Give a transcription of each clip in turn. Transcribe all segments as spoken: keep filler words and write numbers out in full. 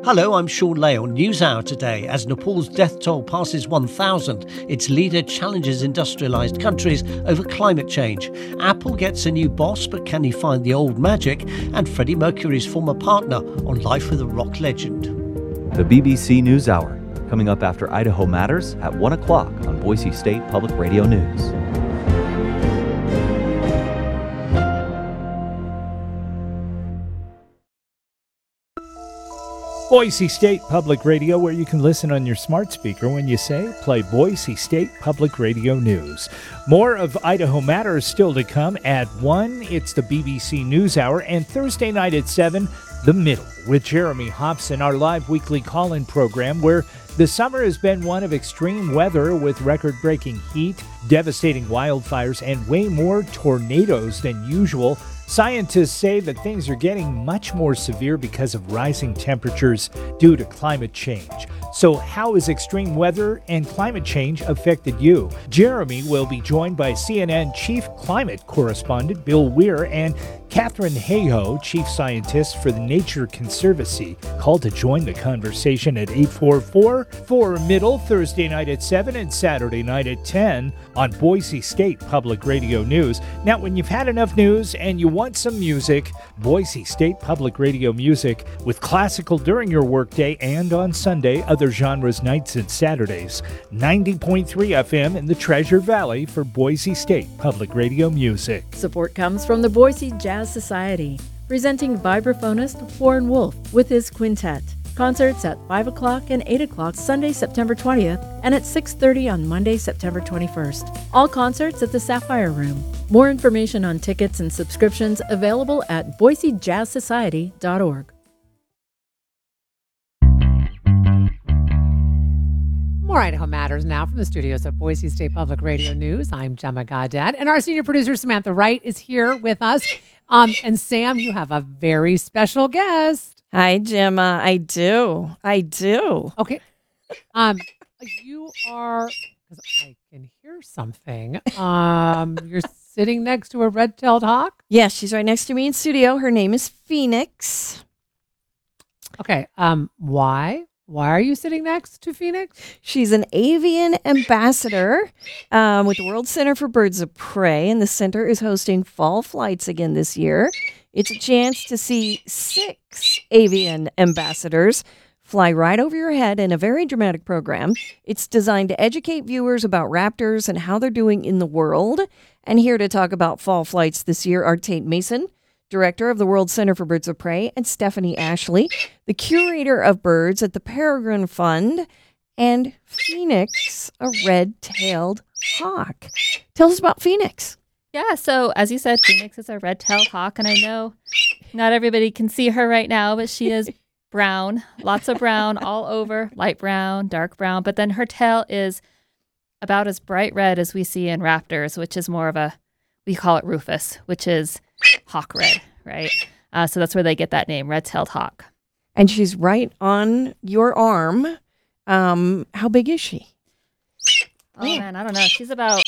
Hello, I'm Sean Lay on NewsHour today. As Nepal's death toll passes one thousand, its leader challenges industrialised countries over climate change. Apple gets a new boss, but can he find the old magic? And Freddie Mercury's former partner on Life with a Rock Legend. The B B C NewsHour, coming up after Idaho Matters at one o'clock on Boise State Public Radio News. Boise State Public Radio, where you can listen on your smart speaker when you say, play Boise State Public Radio News. More of Idaho Matters still to come. At one, it's the B B C NewsHour, and Thursday night at seven, The Middle, with Jeremy Hobson, our live weekly call-in program, where the summer has been one of extreme weather with record-breaking heat, devastating wildfires, and way more tornadoes than usual. Scientists say that things are getting much more severe because of rising temperatures due to climate change. So how has extreme weather and climate change affected you? Jeremy will be joined by C N N Chief Climate Correspondent Bill Weir and Catherine Hayhoe, Chief Scientist for the Nature Conservancy. Call to join the conversation at eight four four, four middle, Thursday night at seven and Saturday night at ten on Boise State Public Radio News. Now, when you've had enough news and you want some music, Boise State Public Radio Music with classical during your workday and on Sunday, other genres nights and Saturdays. ninety point three F M in the Treasure Valley for Boise State Public Radio Music. Support comes from the Boise Jazz Society, presenting vibraphonist Warren Wolf with his quintet. Concerts at five o'clock and eight o'clock Sunday, September twentieth, and at six thirty on Monday, September twenty-first. All concerts at the Sapphire Room. More information on tickets and subscriptions available at boise jazz society dot org. More Idaho Matters now from the studios of Boise State Public Radio News. I'm Gemma Gaudette, and our senior producer, Samantha Wright, is here with us. Um, and Sam, you have a very special guest. Hi, Gemma. I do. I do. Okay. Um, you are, because I can hear something. Um, you're sitting next to a red-tailed hawk? Yeah, she's right next to me in studio. Her name is Phoenix. Okay. Um, why? Why are you sitting next to Phoenix? She's an avian ambassador um, with the World Center for Birds of Prey, and the center is hosting fall flights again this year. It's a chance to see six avian ambassadors fly right over your head in a very dramatic program. It's designed to educate viewers about raptors and how they're doing in the world. And here to talk about fall flights this year are Tate Mason, Director of the World Center for Birds of Prey, and Stephanie Ashley, the Curator of Birds at the Peregrine Fund, and Phoenix, a red-tailed hawk. Tell us about Phoenix. Yeah, so as you said, Phoenix is a red-tailed hawk, and I know not everybody can see her right now, but she is brown, lots of brown all over, light brown, dark brown, but then her tail is about as bright red as we see in raptors, which is more of a, we call it rufous, which is hawk red, right? Uh, so that's where they get that name, red-tailed hawk. And she's right on your arm. Um, how big is she? Oh, man, I don't know. She's about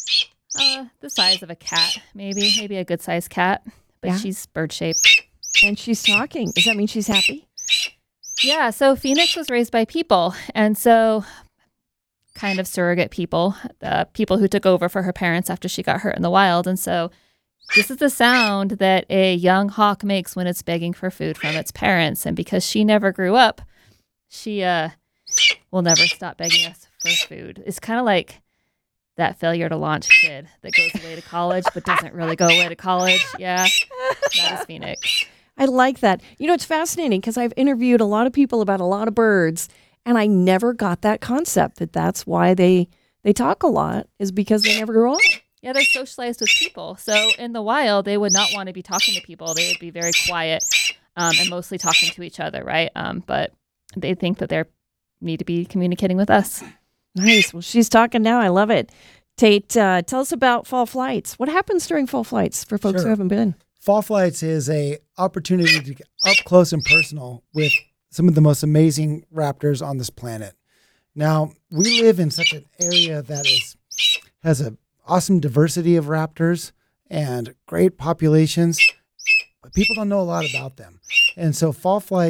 uh, the size of a cat, maybe, maybe a good-sized cat, but yeah. She's bird-shaped. And she's talking. Does that mean she's happy? Yeah, so Phoenix was raised by people, and so kind of surrogate people, the people who took over for her parents after she got hurt in the wild, and so this is the sound that a young hawk makes when it's begging for food from its parents. And because she never grew up, she uh, will never stop begging us for food. It's kind of like that failure to launch kid that goes away to college but doesn't really go away to college. Yeah, that is Phoenix. I like that. You know, it's fascinating because I've interviewed a lot of people about a lot of birds, and I never got that concept that that's why they, they talk a lot, is because they never grew up. Yeah, they're socialized with people. So in the wild, they would not want to be talking to people. They would be very quiet um, and mostly talking to each other, right? Um, but they think that they need to be communicating with us. Nice. Well, she's talking now. I love it. Tate, uh, tell us about fall flights. What happens during fall flights for folks Sure. who haven't been? Fall flights is a opportunity to get up close and personal with some of the most amazing raptors on this planet. Now, we live in such an area that is has a awesome diversity of raptors and great populations, but people don't know a lot about them. And so fall flights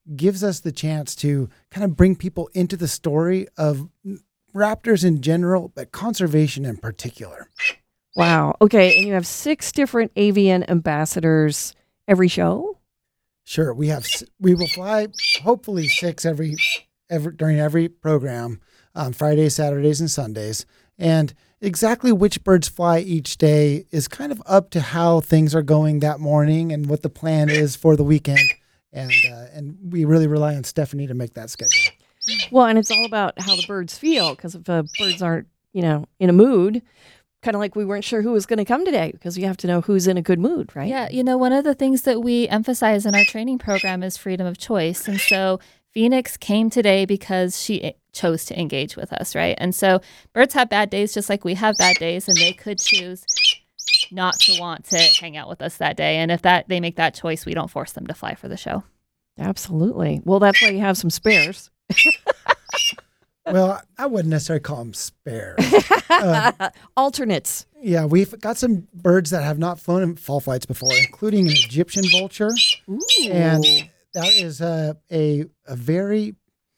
gives us the chance to kind of bring people into the story of raptors in general, but conservation in particular. Wow. Okay. And you have six different avian ambassadors every show? Sure. We have, we will fly hopefully six every, every during every program on Fridays, Saturdays, and Sundays. And exactly which birds fly each day is kind of up to how things are going that morning and what the plan is for the weekend. And uh, and we really rely on Stephanie to make that schedule. Well, and it's all about how the birds feel, because if uh, birds aren't, you know, in a mood, kind of like we weren't sure who was going to come today, because you have to know who's in a good mood, right? Yeah, you know, one of the things that we emphasize in our training program is freedom of choice. And so Phoenix came today because she chose to engage with us, right? And so birds have bad days just like we have bad days, and they could choose not to want to hang out with us that day. And if that they make that choice, we don't force them to fly for the show. Absolutely. Well, that's why you have some spares. Well, I wouldn't necessarily call them spares. Uh, Alternates. Yeah, we've got some birds that have not flown in fall flights before, including an Egyptian vulture. Ooh. And that is a, a, a very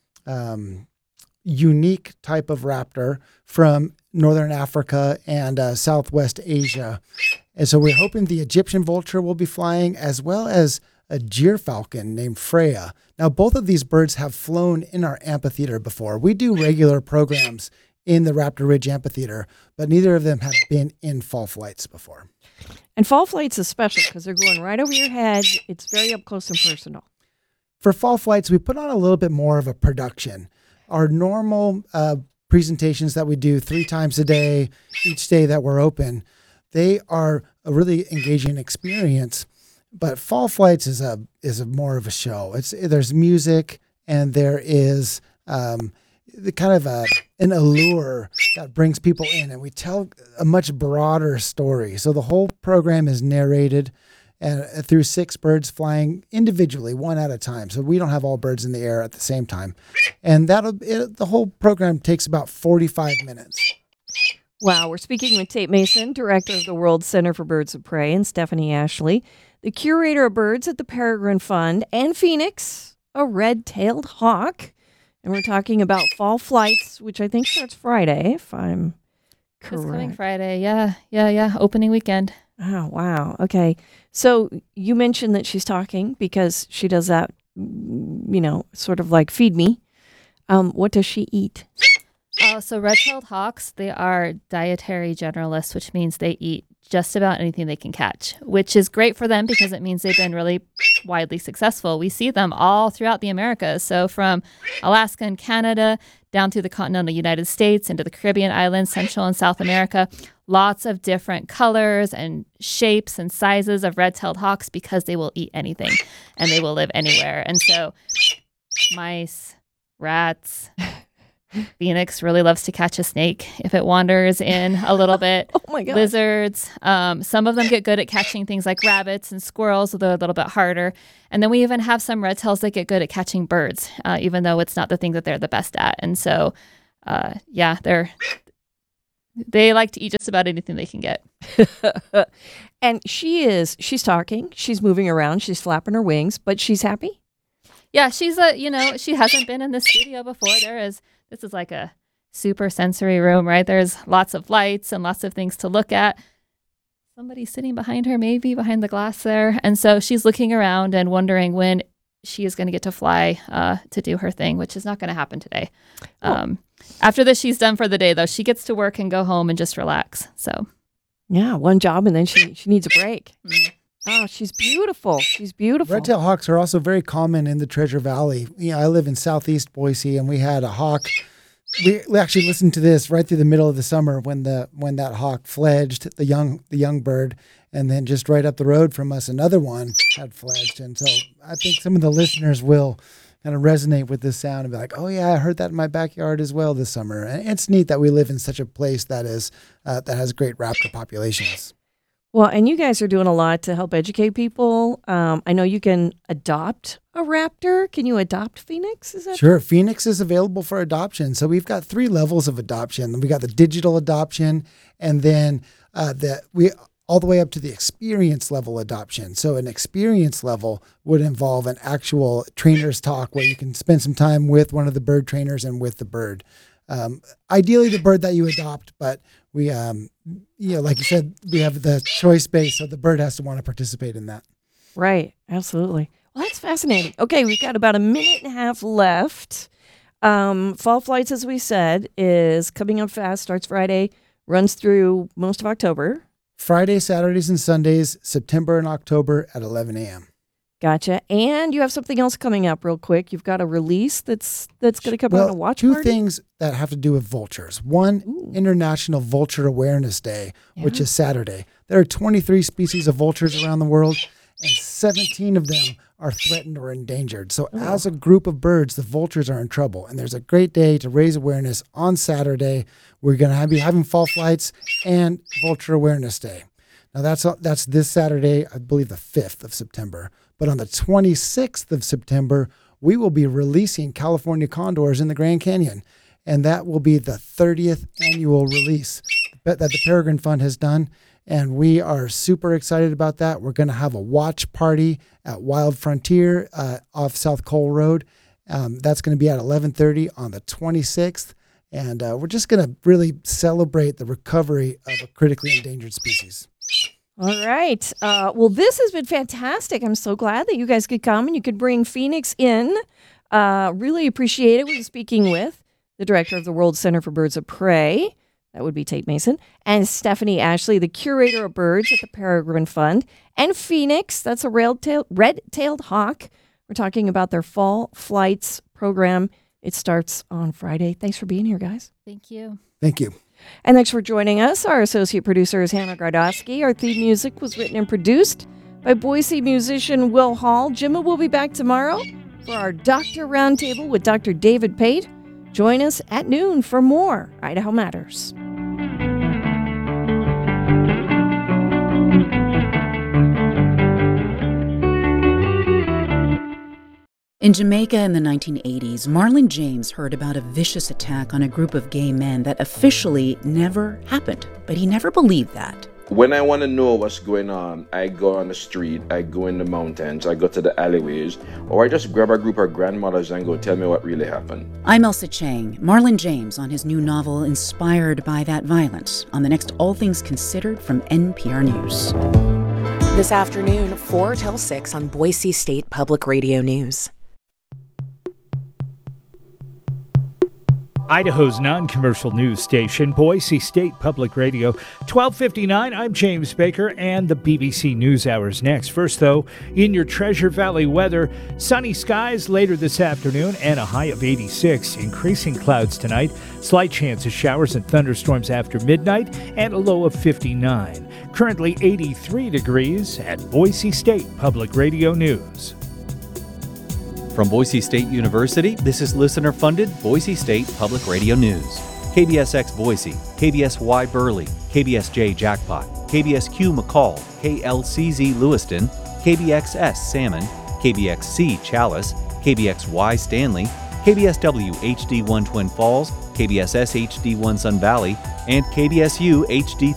um, unique type of raptor from Northern Africa and uh, Southwest Asia. And so we're hoping the Egyptian vulture will be flying, as well as a gyrfalcon named Freya. Now, both of these birds have flown in our amphitheater before. We do regular programs in the Raptor Ridge Amphitheater, but neither of them have been in fall flights before. And fall flights is special because they're going right over your head. It's very up close and personal. For fall flights, we put on a little bit more of a production. Our normal uh, presentations that we do three times a day, each day that we're open, they are a really engaging experience. But fall flights is a is a more of a show. It's there's music and there is um, the kind of a, an allure that brings people in, and we tell a much broader story. So the whole program is narrated and uh, through six birds flying individually, one at a time. So we don't have all birds in the air at the same time, and that'll it, the whole program takes about forty-five minutes. Wow, we're speaking with Tate Mason, director of the World Center for Birds of Prey, and Stephanie Ashley, the curator of birds at the Peregrine Fund, and Phoenix, a red-tailed hawk. And we're talking about fall flights, which I think starts Friday, if I'm correct. It's coming Friday. Yeah, yeah, yeah. Opening weekend. Oh, wow. Okay. So you mentioned that she's talking because she does that, you know, sort of like feed me. Um, what does she eat? Oh, so red-tailed hawks, they are dietary generalists, which means they eat just about anything they can catch, which is great for them because it means they've been really widely successful. We see them all throughout the Americas. So from Alaska and Canada down through the continental United States into the Caribbean islands, Central and South America, lots of different colors and shapes and sizes of red-tailed hawks because they will eat anything and they will live anywhere. And so mice, rats, Phoenix really loves to catch a snake if it wanders in a little bit. Oh my God. Lizards. Um, some of them get good at catching things like rabbits and squirrels, although a little bit harder. And then we even have some red tails that get good at catching birds, uh, even though it's not the thing that they're the best at. And so, uh, yeah, they're they like to eat just about anything they can get. And she is, she's talking, she's moving around, she's flapping her wings, but she's happy? Yeah, she's a, you know, she hasn't been in the studio before. There is, this is like a super sensory room, right? There's lots of lights and lots of things to look at. Somebody's sitting behind her, maybe behind the glass there. And so she's looking around and wondering when she is going to get to fly uh, to do her thing, which is not going to happen today. Um, after this, she's done for the day, though. She gets to work and go home and just relax. So, yeah, one job and then she, she needs a break. Mm. Oh, she's beautiful. She's beautiful. Red-tailed hawks are also very common in the Treasure Valley. You know, I live in southeast Boise, and we had a hawk. We actually listened to this right through the middle of the summer when the when that hawk fledged, the young the young bird, and then just right up the road from us, another one had fledged. And so I think some of the listeners will kind of resonate with this sound and be like, "Oh yeah, I heard that in my backyard as well this summer." And it's neat that we live in such a place that is uh, that has great raptor populations. Well, and you guys are doing a lot to help educate people. Um, I know you can adopt a raptor. Can you adopt Phoenix? Is that Sure. Phoenix is available for adoption. So we've got three levels of adoption. We got the digital adoption, and then uh, the we all the way up to the experience level adoption. So an experience level would involve an actual trainer's talk where you can spend some time with one of the bird trainers and with the bird. Um, ideally the bird that you adopt, but we, um, you know, like you said, we have the choice base, so the bird has to want to participate in that. Right. Absolutely. Well, that's fascinating. Okay, we've got about a minute and a half left. Um, Fall Flights, as we said, is coming up fast, starts Friday, runs through most of October. Friday, Saturdays, and Sundays, September and October at eleven a.m. Gotcha. And you have something else coming up real quick. You've got a release that's that's going to come well, out on a watch two party? things that have to do with vultures. One, Ooh. International Vulture Awareness Day, Yeah. which is Saturday. There are twenty-three species of vultures around the world, and seventeen of them are threatened or endangered. So Oh. as a group of birds, the vultures are in trouble. And there's a great day to raise awareness on Saturday. We're going to be having fall flights and Vulture Awareness Day. Now, that's that's this Saturday, I believe the fifth of September. But on the twenty-sixth of September, we will be releasing California condors in the Grand Canyon. And that will be the thirtieth annual release that the Peregrine Fund has done. And we are super excited about that. We're going to have a watch party at Wild Frontier uh, off South Cole Road. Um, that's going to be at eleven thirty on the twenty-sixth. And uh, we're just going to really celebrate the recovery of a critically endangered species. All right. Uh, well, this has been fantastic. I'm so glad that you guys could come and you could bring Phoenix in. Uh, really appreciate it. We were speaking with the director of the World Center for Birds of Prey. That would be Tate Mason. And Stephanie Ashley, the curator of birds at the Peregrine Fund. And Phoenix, that's a red-tailed, red-tailed hawk. We're talking about their Fall Flights program. It starts on Friday. Thanks for being here, guys. Thank you. Thank you. And thanks for joining us. Our associate producer is Hannah Gardowski. Our theme music was written and produced by Boise musician Will Hall. Jimma will be back tomorrow for our Doctor Roundtable with Doctor David Pate. Join us at noon for more Idaho Matters. In Jamaica in the nineteen eighties, Marlon James heard about a vicious attack on a group of gay men that officially never happened, but he never believed that. When I want to know what's going on, I go on the street, I go in the mountains, I go to the alleyways, or I just grab a group of grandmothers and go, tell me what really happened. I'm Elsa Chang, Marlon James on his new novel inspired by that violence on the next All Things Considered from N P R News. This afternoon, four till six on Boise State Public Radio News. Idaho's non-commercial news station, Boise State Public Radio, twelve fifty-nine. I'm James Baker, and the B B C News Hour's next. First, though, in your Treasure Valley weather, sunny skies later this afternoon and a high of eighty-six. Increasing clouds tonight, slight chance of showers and thunderstorms after midnight, and a low of fifty-nine. Currently eighty-three degrees at Boise State Public Radio News. From Boise State University, this is listener-funded Boise State Public Radio News. K B S X Boise, K B S Y Burley, K B S J Jackpot, K B S Q McCall, K L C Z Lewiston, K B X S Salmon, K B X C Chalice, K B X Y Stanley, K B S W H D one Twin Falls, K B S S H D one Sun Valley, and K B S U H D